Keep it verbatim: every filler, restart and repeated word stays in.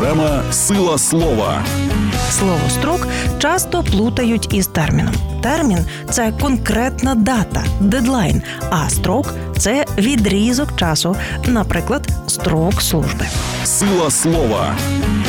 Програма «Сила слова». Слово «строк» часто плутають із терміном. Термін – це конкретна дата, дедлайн, а строк – це відрізок часу, наприклад, строк служби. «Сила слова».